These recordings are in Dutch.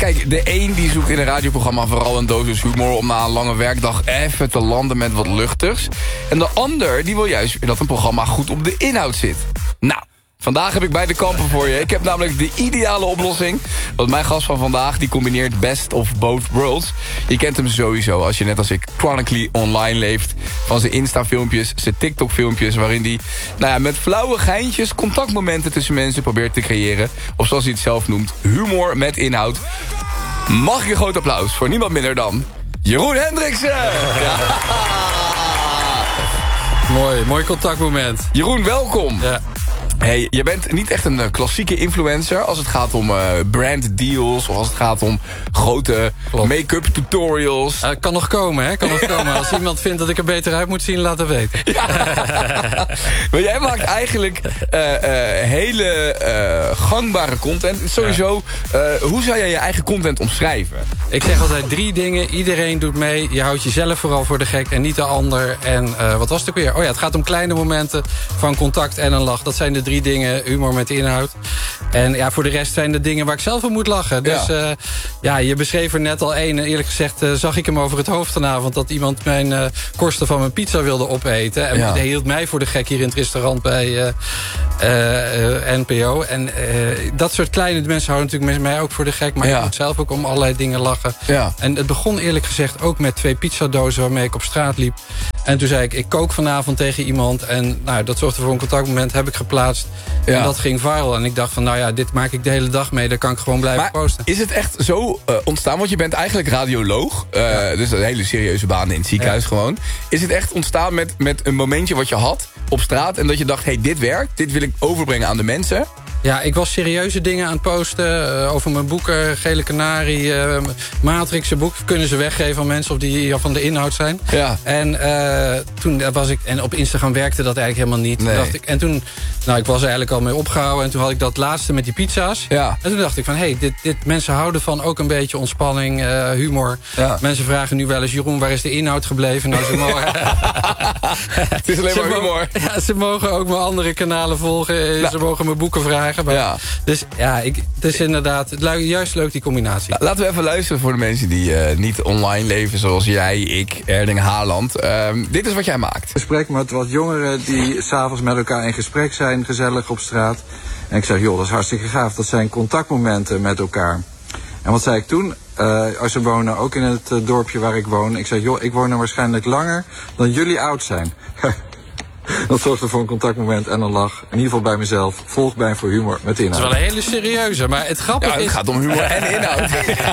Kijk, de een die zoekt in een radioprogramma vooral een dosis humor... om na een lange werkdag even te landen met wat luchtigs. En de ander die wil juist dat een programma goed op de inhoud zit. Nou, vandaag heb ik beide kampen voor je. Ik heb namelijk de ideale oplossing. Want mijn gast van vandaag die combineert best of both worlds. Je kent hem sowieso als je net als ik chronically online leeft. Van zijn Insta-filmpjes, zijn TikTok-filmpjes... waarin hij met flauwe geintjes contactmomenten tussen mensen probeert te creëren. Of zoals hij het zelf noemt, humor met inhoud. Mag ik een groot applaus voor niemand minder dan Jeroen Hendriksen! Ja. Mooi contactmoment. Jeroen, welkom. Ja. Hey, je bent niet echt een klassieke influencer als het gaat om brand deals... of als het gaat om grote make-up tutorials. Kan nog komen, hè? Kan nog komen. Als iemand vindt dat ik er beter uit moet zien, laat het weten. Ja. Maar jij maakt eigenlijk hele gangbare content. Sowieso, hoe zou jij je eigen content omschrijven? Ik zeg altijd 3 dingen. Iedereen doet mee. Je houdt jezelf vooral voor de gek en niet de ander. En wat was het ook weer? Oh ja, het gaat om kleine momenten van contact en een lach. Dat zijn de 3 dingen, humor met inhoud. En ja, voor de rest zijn de dingen waar ik zelf om moet lachen. Dus je beschreef er net al één. Eerlijk gezegd zag ik hem over het hoofd vanavond... dat iemand mijn korsten van mijn pizza wilde opeten. En hij hield mij voor de gek hier in het restaurant bij NPO. En dat soort kleine mensen houden natuurlijk mij ook voor de gek. Maar ik moet zelf ook om allerlei dingen lachen. Ja. En het begon eerlijk gezegd ook met 2 pizzadozen... waarmee ik op straat liep. En toen zei ik kook vanavond tegen iemand. En dat zorgde voor een contactmoment, heb ik geplaatst. En dat ging viral. En ik dacht van, dit maak ik de hele dag mee. Daar kan ik gewoon blijven posten. Is het echt zo ontstaan? Want je bent eigenlijk radioloog. Dus een hele serieuze baan in het ziekenhuis gewoon. Is het echt ontstaan met een momentje wat je had op straat... en dat je dacht, dit werkt, dit wil ik overbrengen aan de mensen... Ja, ik was serieuze dingen aan het posten over mijn boeken. Gele Kanarie, Matrix, een boek. Kunnen ze weggeven aan mensen of die van de inhoud zijn. Ja. En toen was ik... En op Instagram werkte dat eigenlijk helemaal niet. Nee. Dacht ik, en toen... ik was er eigenlijk al mee opgehouden. En toen had ik dat laatste met die pizza's. Ja. En toen dacht ik van, dit mensen houden van ook een beetje ontspanning, humor. Ja. Mensen vragen nu wel eens, Jeroen, waar is de inhoud gebleven? Nou, ze mogen... Het is alleen maar humor. Ze mogen ook mijn andere kanalen volgen. Ze mogen mijn boeken vragen. Maar, dus het is inderdaad juist leuk die combinatie. Laten we even luisteren voor de mensen die niet online leven... zoals jij, ik, Erling Haaland. Dit is wat jij maakt. Ik gesprek met wat jongeren die 's avonds met elkaar in gesprek zijn, gezellig op straat. En ik zeg, joh, dat is hartstikke gaaf. Dat zijn contactmomenten met elkaar. En wat zei ik toen? Ze wonen ook in het dorpje waar ik woon. Ik zei, joh, ik woon er waarschijnlijk langer dan jullie oud zijn. Dat zorgde voor een contactmoment en een lach. In ieder geval bij mezelf. Volg mij voor humor met inhoud. Dat is wel een hele serieuze, maar het grappige is... het gaat om humor en inhoud.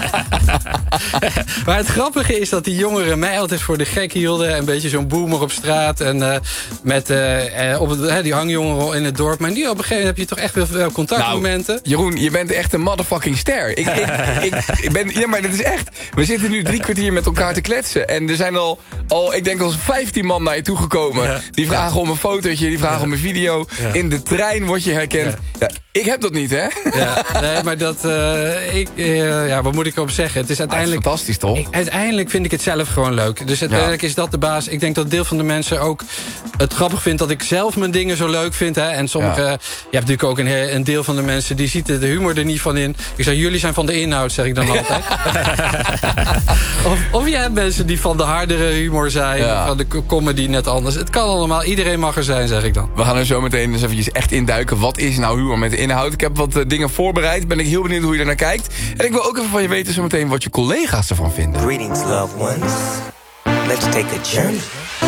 Maar het grappige is dat die jongeren mij altijd voor de gek hielden. Een beetje zo'n boomer op straat. En met die hangjongeren in het dorp. Maar nu op een gegeven moment heb je toch echt wel contactmomenten. Jeroen, je bent echt een motherfucking ster. Ik ben... Ja, maar dat is echt... We zitten nu 3 kwartier met elkaar te kletsen. En er zijn al ik denk al 15 man naar je toegekomen. Ja. Die vragen om een fotootje, die vragen om een video. Ja. In de trein word je herkend. Ja. Ik heb dat niet, hè? Ja, nee, maar dat... wat moet ik erop zeggen? Het is uiteindelijk... Het is fantastisch, toch? Uiteindelijk vind ik het zelf gewoon leuk. Dus uiteindelijk is dat de baas. Ik denk dat deel van de mensen ook het grappig vindt... dat ik zelf mijn dingen zo leuk vind. Hè? En sommige... Je hebt natuurlijk ook een deel van de mensen... die ziet de humor er niet van in. Ik zeg, jullie zijn van de inhoud, zeg ik dan altijd. of je hebt mensen die van de hardere humor zijn. Ja. Van de comedy net anders. Het kan allemaal. Iedereen mag er zijn, zeg ik dan. We gaan er zo meteen eens eventjes echt induiken. Wat is nou humor met de inhoud? Ik heb wat dingen voorbereid. Ben ik heel benieuwd hoe je er naar kijkt. En ik wil ook even van je weten zo meteen wat je collega's ervan vinden. Greetings, loved ones. Let's take a journey.